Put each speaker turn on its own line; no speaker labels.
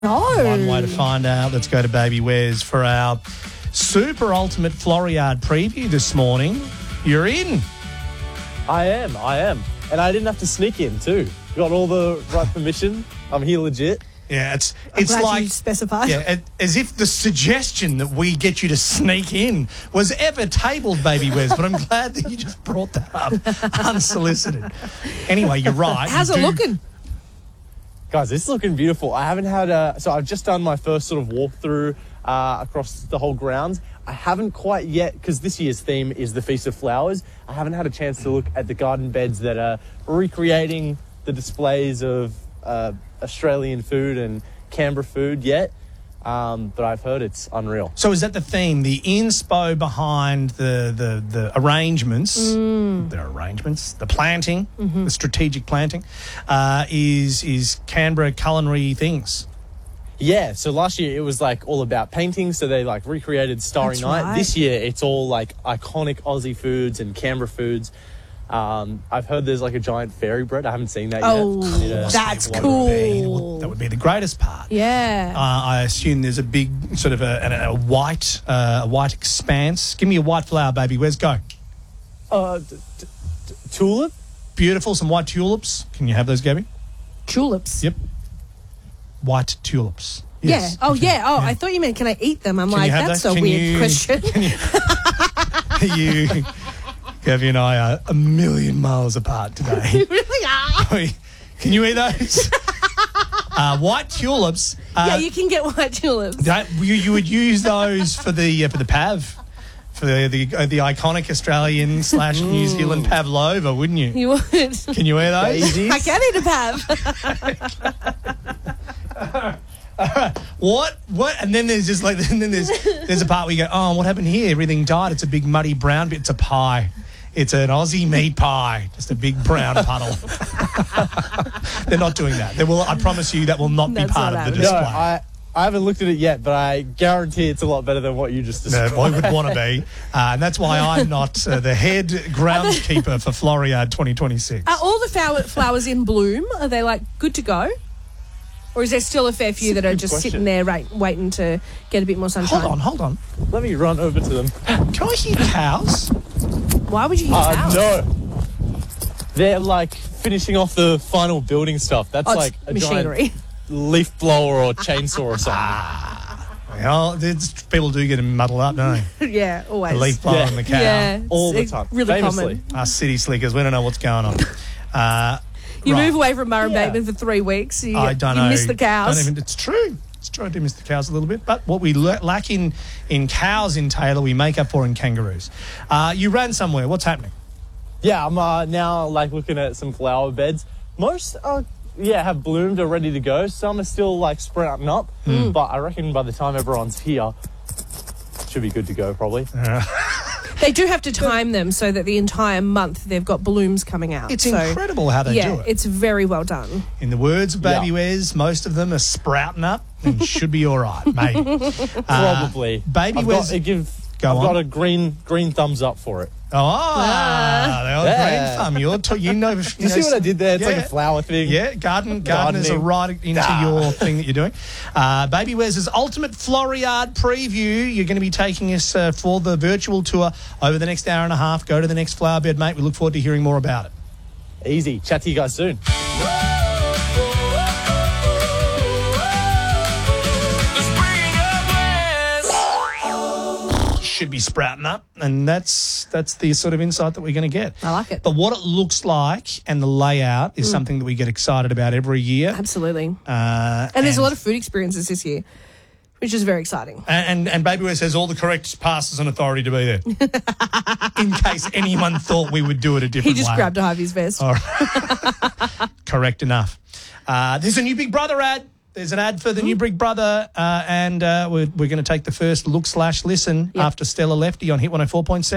No.
One way to find out. Let's go to Baby Wes for our super ultimate Floriade preview this morning. You're in.
I am. And I didn't have to sneak in too. Got all the right permission. I'm here legit.
Yeah, it's
Glad
like
you specified.
yeah, as if the suggestion that we get you to sneak in was ever tabled, Baby Wes. But I'm glad that you just brought that up unsolicited. Anyway, you're right.
How's it looking?
Guys, this is looking beautiful. I haven't had so I've just done my first sort of walkthrough across the whole grounds. I haven't quite yet, because this year's theme is the Feast of Flowers. I haven't had a chance to look at the garden beds that are recreating the displays of Australian food and Canberra food yet. But I've heard it's unreal.
So is that the theme? The inspo behind the arrangements, the planting, the strategic planting, is Canberra culinary things.
Yeah, so last year it was like all about painting, so they like recreated Starry
That's
Night.
right.
This year it's all like iconic Aussie foods and Canberra foods. I've heard there's like a giant fairy bread. I haven't seen that
Oh,
yet.
that's
That
cool.
would be the greatest part.
Yeah.
I assume there's a big sort of a white expanse. Give me a white flower, Baby. Where's go?
Tulip?
Beautiful, some white tulips. Can you have those, Gabby?
Tulips.
Yep. White tulips. Yes.
Yeah. Oh,
Okay.
yeah. Oh, I thought you meant, can I eat them? I'm
Can
like,
you have
that's
those?
a
Can
weird
you-
question.
Gabby and I are a million miles apart today.
You really are.
Can you eat those? White tulips.
Yeah, you can get white tulips.
You would use those for the PAV, for the iconic Australian / New Zealand pavlova, wouldn't you?
You would.
Can you wear those?
Daisies?
I can eat a pav.
What? And then there's just like, and then there's a part where you go, oh, what happened here? Everything died. It's a big muddy brown bit. It's a pie. It's an Aussie meat pie. Just a big brown puddle. They're not doing that. I promise you that will not be
That's
part
not
of the
happening.
display.
No, I haven't looked at it yet, but I guarantee it's a lot better than what you just
No,
described.
I would want to be. And that's why I'm not the head groundskeeper for Floriade 2026.
Are all the flowers in bloom? Are they like good to go? Or is there still a fair few that are
good
just
question.
sitting there waiting to get a bit more sunshine?
Hold on.
Let me run over to them.
Can I hear cows?
Why would you use cows?
No. They're like finishing off the final building stuff. That's
Oh,
like
it's
a
machinery.
giant leaf blower or chainsaw or something.
Well, people do get them muddled up, don't they?
Yeah, always.
The leaf blower
Yeah.
and the cow.
Yeah,
All the
it's
time.
really
Famously.
common.
Us city slickers, we don't know what's going on.
You
Right.
move away from Murray
Yeah.
Bateman for 3 weeks. You miss the cows.
It's true. It's true. I do miss the cows a little bit. But what we lack in cows in Taylor, we make up for in kangaroos. You ran somewhere. What's happening?
Yeah, I'm now like looking at some flower beds. Most have bloomed or ready to go. Some are still like sprouting up. But I reckon by the time everyone's here, should be good to go probably.
They do have to time them so that the entire month they've got blooms coming out.
It's
So,
incredible how they do it.
it's very well done.
In the words of Baby
Yeah.
Wes, most of them are sprouting up and should be all right, maybe.
Probably.
Baby
I've
Wes.
got a green thumbs up for it.
The old
Yeah.
green thumb. You know.
You see what I did there? It's like
Yeah.
a flower thing.
Yeah, gardeners are
Gardening.
right into your thing that you're doing. Baby Wes's ultimate Floriade preview. You're going to be taking us for the virtual tour over the next hour and a half. Go to the next flower bed, mate. We look forward to hearing more about it.
Easy. Chat to you guys soon.
Should be sprouting up, and that's the sort of insight that we're going to get.
I like it.
But what it looks like and the layout is something that we get excited about every year.
Absolutely.
And
And there's a lot of food experiences this year, which is very exciting.
And Baby Wes has all the correct passes and authority to be there. In case anyone thought we would do it a different way.
He just grabbed a Harvey's vest.
All right. Correct enough. There's a new Big Brother ad. There's an ad for the new Big Brother, and we're going to take the first look / listen after Stella Lefty on Hit 104.7.